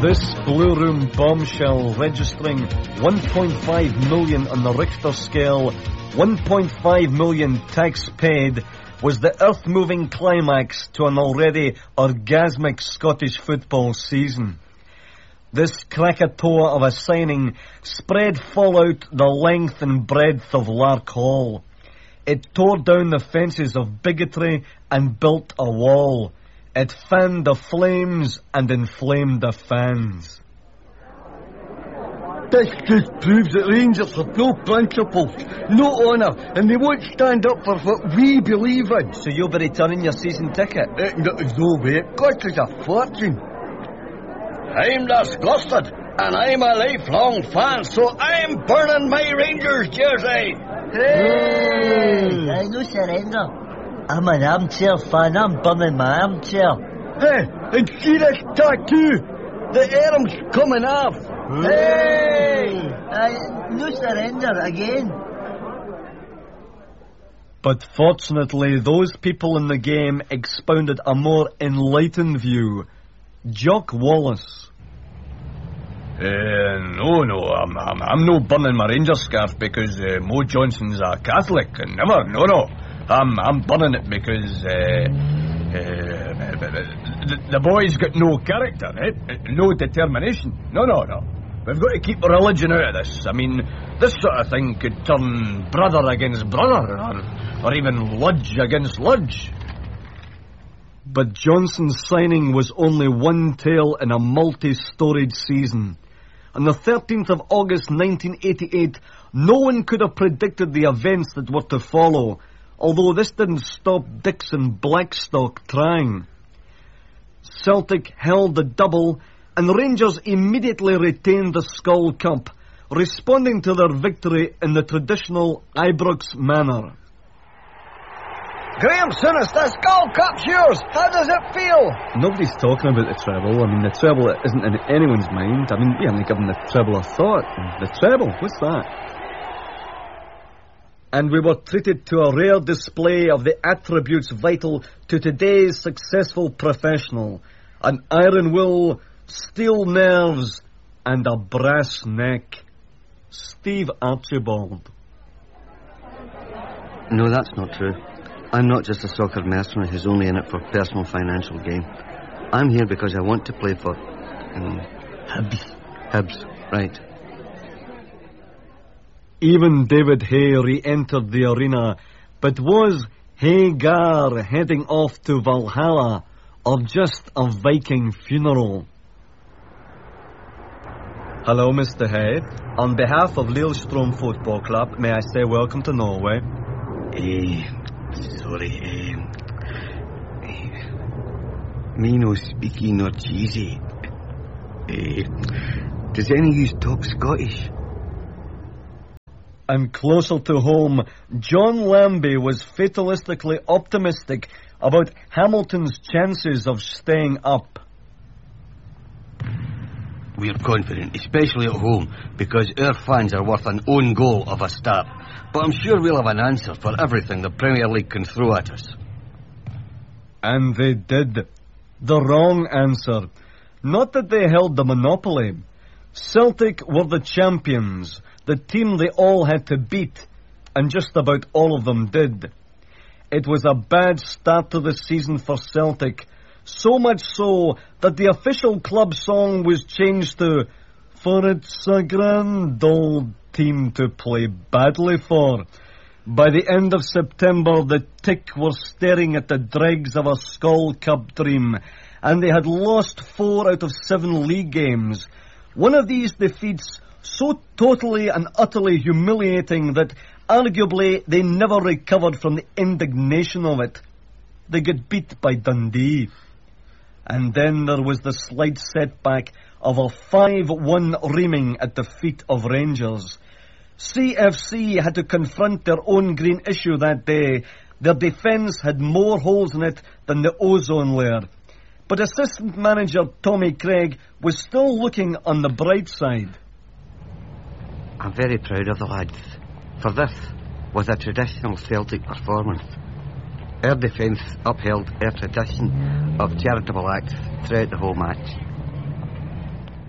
This Blue Room bombshell, registering 1.5 million on the Richter scale, 1.5 million tax paid, was the earth-moving climax to an already orgasmic Scottish football season. This Krakatoa of a signing spread fallout the length and breadth of Lark Hall. It tore down the fences of bigotry and built a wall. It fanned the flames and inflamed the fans. This just proves that Rangers have no principles, no honour, and they won't stand up for what we believe in. So you'll be returning your season ticket? No way, it costs us a fortune. I'm disgusted, and I'm a lifelong fan, so I'm burning my Rangers jersey. Hey! I no surrender. I'm an armchair fan, I'm burning my armchair. Hey, and see this tattoo? The arm's coming off. Hey! No surrender again. But fortunately, those people in the game expounded a more enlightened view. Jock Wallace. No, I'm no burning my Rangers scarf because Mo Johnson's a Catholic, and never, no. I'm burning it because the boy's got no character, no determination. No. We've got to keep religion out of this. I mean, this sort of thing could turn brother against brother, or even Ludge against Ludge. But Johnson's signing was only one tale in a multi-storied season. On the 13th of August 1988, no one could have predicted the events that were to follow, although this didn't stop Dixon Blackstock trying. Celtic held the double, and Rangers immediately retained the Skull Cup, responding to their victory in the traditional Ibrox manner. Graham Souness, the Skull Cup's yours. How does it feel? Nobody's talking about the treble. I mean, the treble isn't in anyone's mind. I mean, we haven't given the treble a thought. The treble, what's that? And we were treated to a rare display of the attributes vital to today's successful professional. An iron will, steel nerves, and a brass neck. Steve Archibald. No, that's not true. I'm not just a soccer mercenary who's only in it for personal financial gain. I'm here because I want to play for... Hibs, right. Even David Hay re-entered the arena, but was Hagar heading off to Valhalla, or just a Viking funeral? Hello, Mr. Hay. On behalf of Lillestrøm Football Club, may I say welcome to Norway? Sorry, me no speaky nor cheesy. Does any of you talk Scottish? And closer to home, John Lambie was fatalistically optimistic about Hamilton's chances of staying up. We're confident, especially at home, because our fans are worth an own goal of a start. But I'm sure we'll have an answer for everything the Premier League can throw at us. And they did. The wrong answer. Not that they held the monopoly. Celtic were the champions, the team they all had to beat, and just about all of them did. It was a bad start to the season for Celtic, so much so that the official club song was changed to "For It's a Grand Old Team to Play Badly For." By the end of September, the Tick were staring at the dregs of a Skull Cup dream, and they had lost 4 out of 7 league games. One of these defeats so totally and utterly humiliating that arguably they never recovered from the indignation of it. They got beat by Dundee. And then there was the slight setback of a 5-1 reaming at the feet of Rangers. CFC had to confront their own green issue that day. Their defence had more holes in it than the ozone layer. But assistant manager Tommy Craig was still looking on the bright side. I'm very proud of the lads, for this was a traditional Celtic performance. Our defence upheld our tradition of charitable acts throughout the whole match.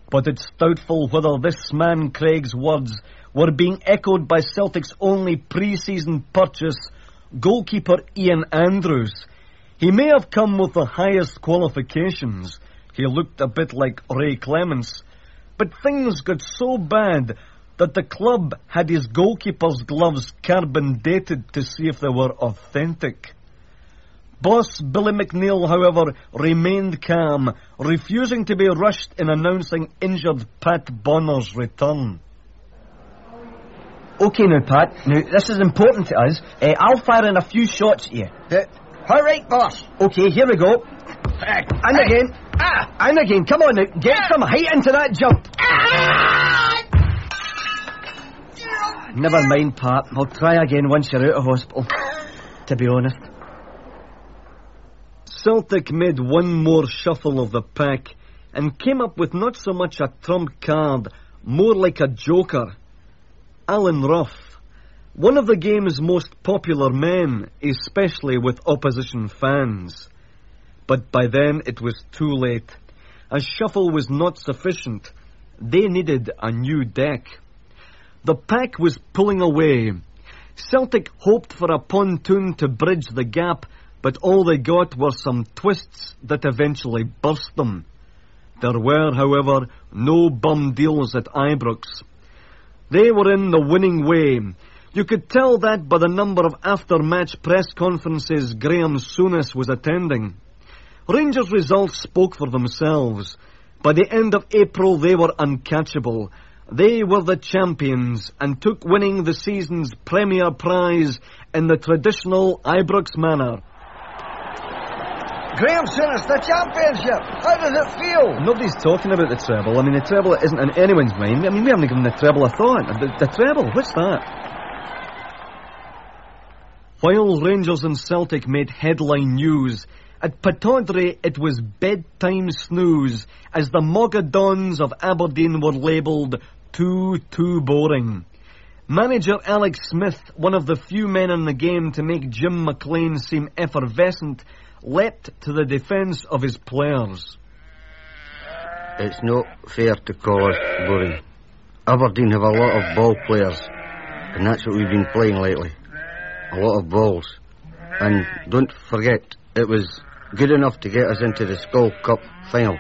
But it's doubtful whether this man Craig's words were being echoed by Celtic's only pre-season purchase, goalkeeper Ian Andrews. He may have come with the highest qualifications. He looked a bit like Ray Clements. But things got so bad that the club had his goalkeeper's gloves carbon dated to see if they were authentic. Boss Billy McNeil, however, remained calm, refusing to be rushed in announcing injured Pat Bonner's return. OK now, Pat. Now, this is important to us. I'll fire in a few shots at you. All right, boss. OK, here we go. And again. And again. Come on now. Get some height into that jump. Never mind, Pat. I'll try again once you're out of hospital. To be honest. Celtic made one more shuffle of the pack and came up with not so much a trump card, more like a joker. Alan Rough, one of the game's most popular men, especially with opposition fans. But by then it was too late. A shuffle was not sufficient. They needed a new deck. The pack was pulling away. Celtic hoped for a pontoon to bridge the gap, but all they got were some twists that eventually burst them. There were, however, no bum deals at Ibrox. They were in the winning way. You could tell that by the number of after-match press conferences Graham Souness was attending. Rangers' results spoke for themselves. By the end of April, they were uncatchable. They were the champions and took winning the season's premier prize in the traditional Ibrox manner. Graham Souness, the championship. How does it feel? Nobody's talking about the treble. I mean, the treble isn't in anyone's mind. I mean, we haven't given the treble a thought. The treble, what's that? While Rangers and Celtic made headline news, at Pittodrie it was bedtime snooze as the Mogadons of Aberdeen were labelled too boring. Manager Alex Smith, one of the few men in the game to make Jim McLean seem effervescent, leapt to the defence of his players. It's not fair to call us boring. Aberdeen have a lot of ball players, and that's what we've been playing lately. A lot of balls. And don't forget, it was good enough to get us into the Skull Cup final.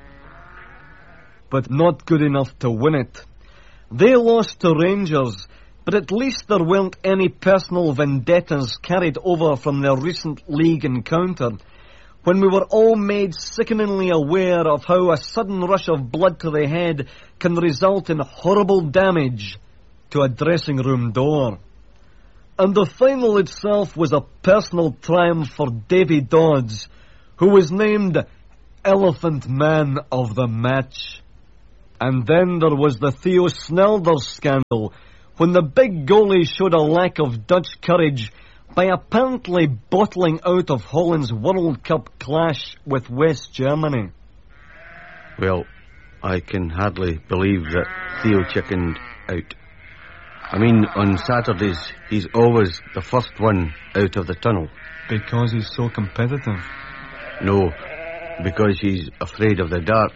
But not good enough to win it. They lost to Rangers, but at least there weren't any personal vendettas carried over from their recent league encounter, when we were all made sickeningly aware of how a sudden rush of blood to the head can result in horrible damage to a dressing room door. And the final itself was a personal triumph for Davy Dodds, who was named Elephant Man of the Match. And then there was the Theo Snelders scandal, when the big goalie showed a lack of Dutch courage by apparently bottling out of Holland's World Cup clash with West Germany. Well, I can hardly believe that Theo chickened out. I mean, on Saturdays, he's always the first one out of the tunnel. Because he's so competitive? No, because he's afraid of the dark.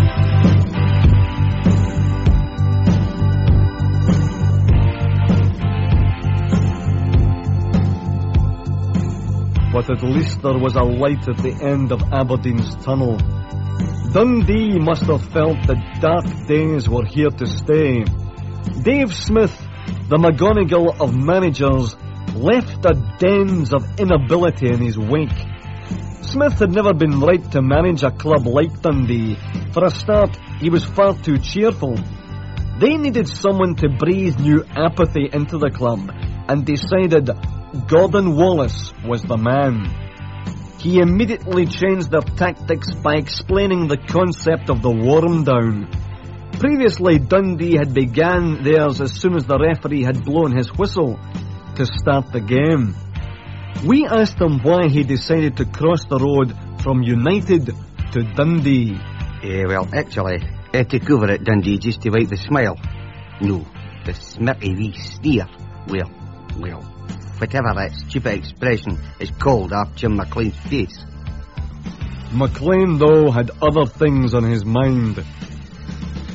But at least there was a light at the end of Aberdeen's tunnel. Dundee must have felt that dark days were here to stay. Dave Smith, the McGonagall of managers, left a dens of inability in his wake. Smith had never been right to manage a club like Dundee. For a start, he was far too cheerful. They needed someone to breathe new apathy into the club, and decided Gordon Wallace was the man. He immediately changed their tactics by explaining the concept of the worm down. Previously, Dundee had began theirs as soon as the referee had blown his whistle to start the game. We asked him why he decided to cross the road from United to Dundee. Well, actually, I took over at Dundee just to wipe the smile. No, the smirky wee sneer. Well, whatever that stupid expression is called off Jim McLean's face. McLean, though, had other things on his mind.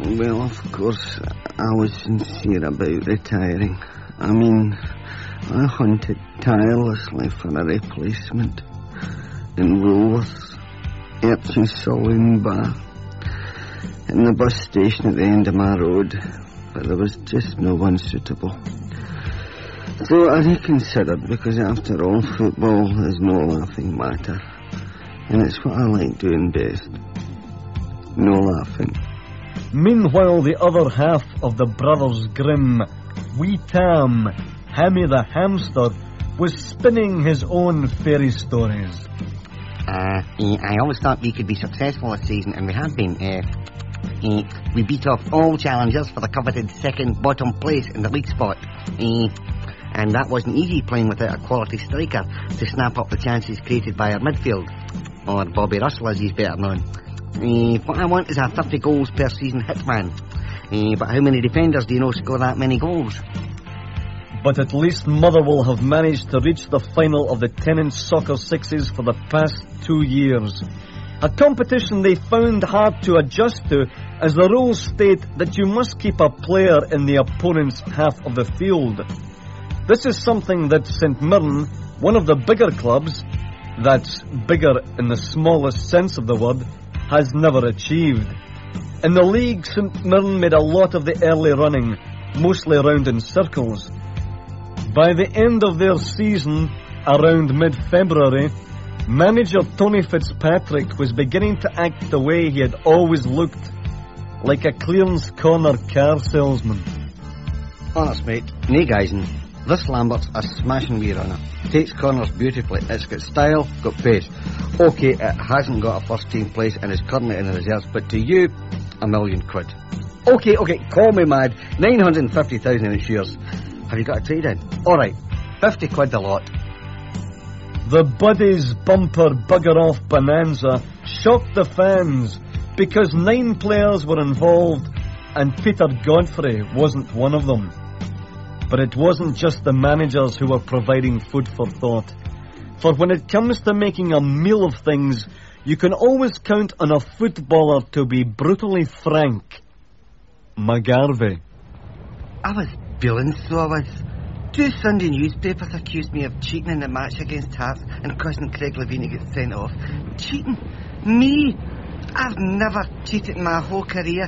Well, of course, I was sincere about retiring. I mean, I hunted tirelessly for a replacement in Woolworths, Erchinsall in Bath, in the bus station at the end of my road, but there was just no one suitable. So I reconsidered, because after all, football is no laughing matter, and it's what I like doing best. No laughing. Meanwhile, the other half of the Brothers Grimm, wee Tam, Hammy the hamster, was spinning his own fairy stories. I always thought we could be successful this season, and we have been. We beat off all challengers for the coveted second bottom place in the league spot. And that wasn't easy, playing without a quality striker to snap up the chances created by our midfield. Or Bobby Russell, as he's better known. What I want is a 30 goals per season hitman. But how many defenders do you know score that many goals? But at least Motherwell have managed to reach the final of the Tennent Soccer Sixes for the past 2 years. A competition they found hard to adjust to, as the rules state that you must keep a player in the opponent's half of the field. This is something that St Mirren, one of the bigger clubs, that's bigger in the smallest sense of the word, has never achieved. In the league, St Mirren made a lot of the early running, mostly round in circles. By the end of their season, around mid-February, manager Tony Fitzpatrick was beginning to act the way he had always looked, like a clearance corner car salesman. Honest, mate, nae guising. This Lambert's a smashing wee runner. Takes corners beautifully. It's got style, got pace. OK, it hasn't got a first team place and is currently in the reserves, but to you, £1 million. OK, call me mad. 950,000 in shares. Have you got a trade in? Alright, 50 quid a lot. The Buddies bumper bugger off bonanza shocked the fans because 9 players were involved and Peter Godfrey wasn't one of them. But it wasn't just the managers who were providing food for thought. For when it comes to making a meal of things, you can always count on a footballer to be brutally frank. McGarvey. I was billing, so I was. 2 Sunday newspapers accused me of cheating in the match against Hearts and causing Craig Levein to get sent off. Cheating? Me? I've never cheated in my whole career.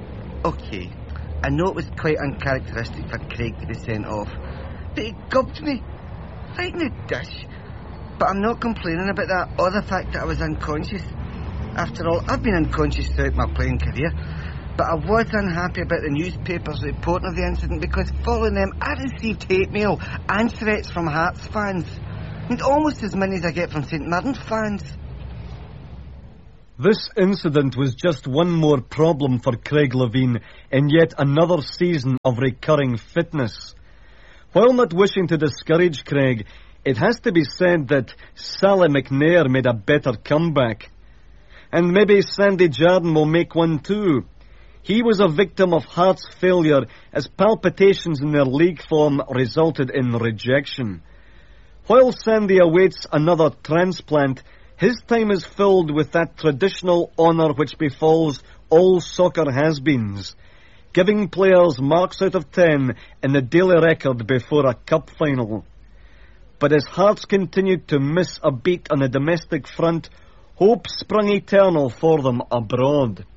OK, I know it was quite uncharacteristic for Craig to be sent off, but he gubbed me, right in the dish. But I'm not complaining about that or the fact that I was unconscious. After all, I've been unconscious throughout my playing career. But I was unhappy about the newspapers reporting of the incident because following them I received hate mail and threats from Hearts fans. And almost as many as I get from St Mirren fans. This incident was just one more problem for Craig Levein in yet another season of recurring fitness. While not wishing to discourage Craig, it has to be said that Sally McNair made a better comeback. And maybe Sandy Jardine will make one too. He was a victim of Hearts' failure as palpitations in their league form resulted in rejection. While Sandy awaits another transplant, his time is filled with that traditional honour which befalls all soccer has-beens, giving players marks out of 10 in the daily record before a cup final. But as Hearts continued to miss a beat on the domestic front, hope sprung eternal for them abroad.